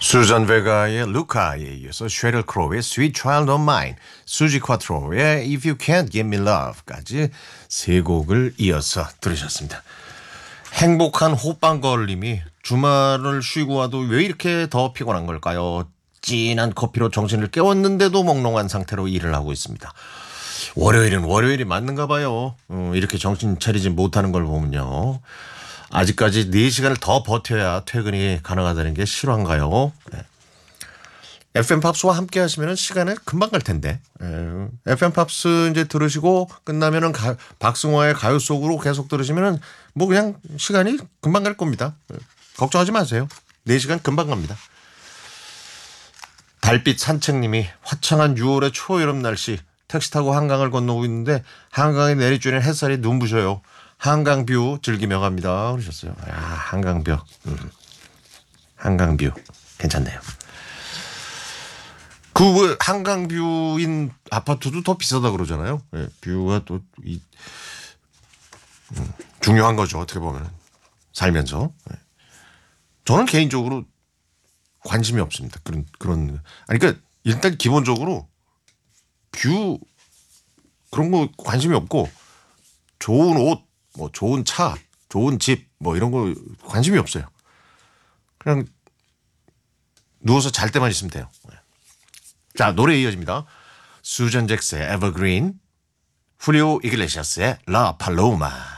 수잔 베가의 루카에 이어서 쉐릴 크로우의 Sweet Child of Mine, 수지 쿼트로의 If You Can't Give Me Love까지 세 곡을 이어서 들으셨습니다. 행복한 호빵걸님이 주말을 쉬고 와도 왜 이렇게 더 피곤한 걸까요? 진한 커피로 정신을 깨웠는데도 몽롱한 상태로 일을 하고 있습니다. 월요일은 월요일이 맞는가 봐요. 이렇게 정신 차리지 못하는 걸 보면요. 아직까지 4시간을 더 버텨야 퇴근이 가능하다는 게 실화인가요? 네. FM 팝스와 함께 하시면 시간은 금방 갈 텐데. FM 팝스 이제 들으시고 끝나면은 박승화의 가요 속으로 계속 들으시면은 뭐 그냥 시간이 금방 갈 겁니다. 걱정하지 마세요. 4시간 금방 갑니다. 달빛 산책님이 화창한 6월의 초여름 날씨 택시 타고 한강을 건너고 있는데 한강에 내리쬐는 햇살이 눈부셔요. 한강뷰 즐기며 갑니다. 그러셨어요. 야, 한강뷰. 한강뷰. 괜찮네요. 그 한강뷰인 아파트도 더 비싸다 그러잖아요. 네, 뷰가 또 중요한 거죠. 어떻게 보면 살면서. 네. 저는 개인적으로 관심이 없습니다. 그런 아니 그러니까 일단 기본적으로 뷰 그런 거 관심이 없고 좋은 옷, 뭐 좋은 차, 좋은 집 뭐 이런 거 관심이 없어요. 그냥 누워서 잘 때만 있으면 돼요. 자, 노래 이어집니다. 수잔 잭스의 에버그린, 후리오 이글레시아스의 라 팔로마.